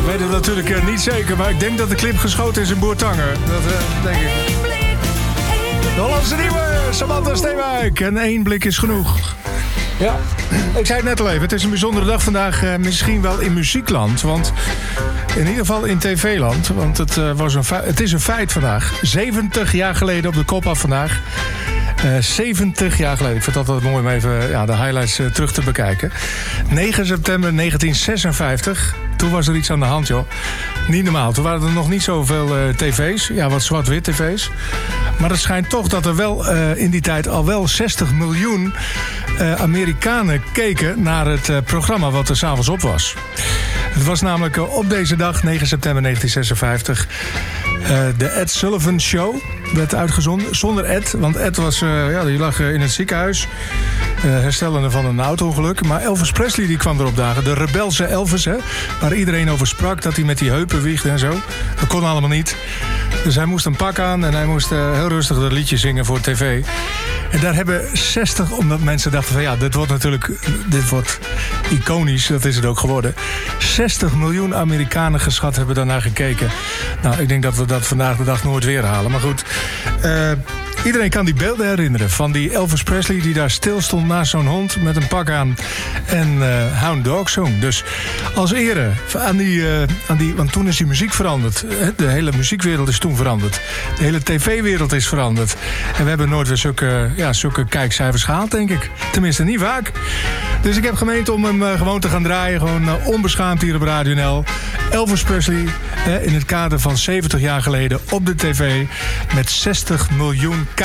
weet het natuurlijk niet zeker, maar ik denk dat de clip geschoten is in Bourtangen. Dat denk ik. De Hollandse nieuwe, Samantha Steenwijk. En 1 blik is genoeg. Ja, ik zei het net al even. Het is een bijzondere dag vandaag. Misschien wel in muziekland. Want in ieder geval in tv-land. Want het is een feit vandaag. 70 jaar geleden op de kop af vandaag. 70 jaar geleden. Ik vind het altijd mooi om even de highlights terug te bekijken. 9 september 1956. Toen was er iets aan de hand, joh. Niet normaal. Toen waren er nog niet zoveel tv's. Ja, wat zwart-wit tv's. Maar het schijnt toch dat er wel in die tijd al wel 60 miljoen Amerikanen keken naar het programma wat er 's avonds op was. Het was namelijk op deze dag, 9 september 1956... de Ed Sullivan Show werd uitgezonden. Zonder Ed, want Ed was, die lag in het ziekenhuis. Herstellende van een auto-ongeluk. Maar Elvis Presley die kwam erop dagen. De rebelse Elvis, hè, waar iedereen over sprak. Dat hij met die heupen wiegde en zo. Dat kon allemaal niet. Dus hij moest een pak aan en hij moest heel rustig dat liedje zingen voor tv. En daar hebben 60, omdat mensen dachten van dit wordt iconisch. Dat is het ook geworden. 60 miljoen Amerikanen geschat hebben daarnaar gekeken. Nou, ik denk dat we dat vandaag de dag nooit weer halen. Maar goed, iedereen kan die beelden herinneren van die Elvis Presley die daar stil stond naast zo'n hond met een pak aan en Hound Dog zong. Dus als ere aan die, want toen is die muziek veranderd. De hele muziekwereld is toen veranderd. De hele tv-wereld is veranderd. En we hebben nooit weer zulke kijkcijfers gehaald, denk ik. Tenminste, niet vaak. Dus ik heb gemeend om hem gewoon te gaan draaien. Gewoon onbeschaamd hier op Radio NL. Elvis Presley in het kader van 70 jaar geleden op de tv met 60 miljoen